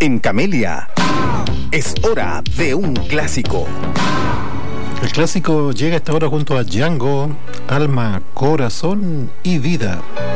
En Camelia, es hora de un clásico. El clásico llega a esta hora junto a Django, Alma, Corazón y Vida.